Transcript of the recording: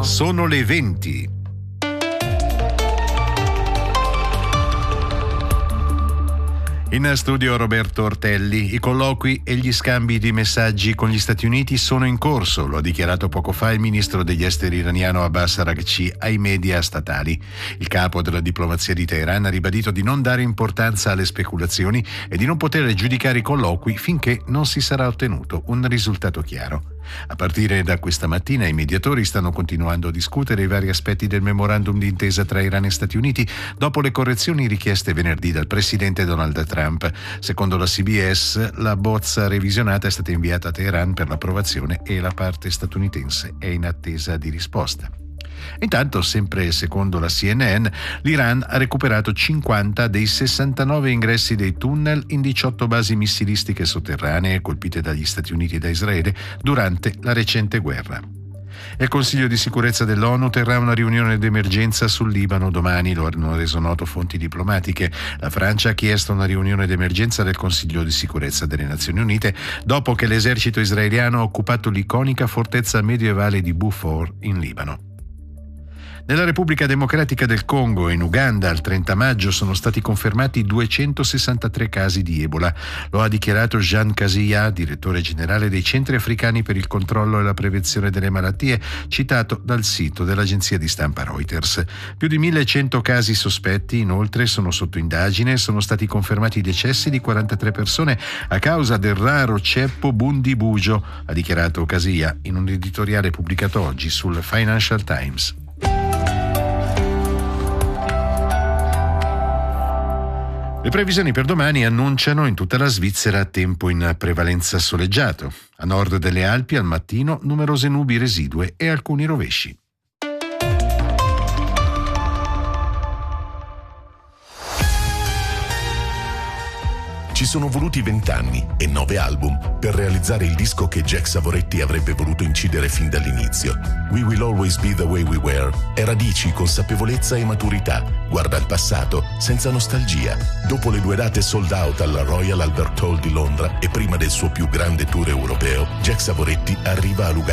Sono le 20. In studio Roberto Ortelli. I colloqui e gli scambi di messaggi con gli Stati Uniti sono in corso, lo ha dichiarato poco fa il ministro degli esteri iraniano Abbas Araghchi ai media statali. Il capo della diplomazia di Teheran ha ribadito di non dare importanza alle speculazioni e di non poter giudicare i colloqui finché non si sarà ottenuto un risultato chiaro. A partire da questa mattina i mediatori stanno continuando a discutere i vari aspetti del memorandum d'intesa tra Iran e Stati Uniti dopo le correzioni richieste venerdì dal presidente Donald Trump. Secondo la CBS, la bozza revisionata è stata inviata a Teheran per l'approvazione e la parte statunitense è in attesa di risposta. Intanto, sempre secondo la CNN, l'Iran ha recuperato 50 dei 69 ingressi dei tunnel in 18 basi missilistiche sotterranee colpite dagli Stati Uniti e da Israele durante la recente guerra. Il Consiglio di sicurezza dell'ONU terrà una riunione d'emergenza sul Libano domani, lo hanno reso noto fonti diplomatiche. La Francia ha chiesto una riunione d'emergenza del Consiglio di sicurezza delle Nazioni Unite dopo che l'esercito israeliano ha occupato l'iconica fortezza medievale di Beaufort in Libano. Nella Repubblica Democratica del Congo e in Uganda al 30 maggio sono stati confermati 263 casi di Ebola. Lo ha dichiarato Jean Kaziya, direttore generale dei Centri Africani per il controllo e la prevenzione delle malattie, citato dal sito dell'agenzia di stampa Reuters. Più di 1100 casi sospetti, inoltre, sono sotto indagine e sono stati confermati i decessi di 43 persone a causa del raro ceppo Bundibugyo, ha dichiarato Kaziya in un editoriale pubblicato oggi sul Financial Times. Le previsioni per domani annunciano in tutta la Svizzera tempo in prevalenza soleggiato. A nord delle Alpi al mattino numerose nubi residue e alcuni rovesci. Ci sono voluti 20 anni e 9 album per realizzare il disco che Jack Savoretti avrebbe voluto incidere fin dall'inizio. We Will Always Be The Way We Were è radici, consapevolezza e maturità. Guarda al passato senza nostalgia. Dopo le 2 date sold out alla Royal Albert Hall di Londra e prima del suo più grande tour europeo, Jack Savoretti arriva a Lugano